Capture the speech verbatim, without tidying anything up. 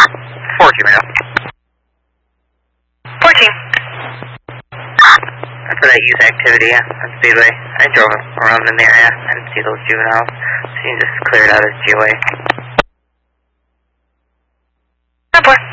fourteen, right now. fourteen. For that youth activity, yeah, on Speedway. I drove around in the area. I didn't see those juveniles. So you can just clear it out as G O A. Report.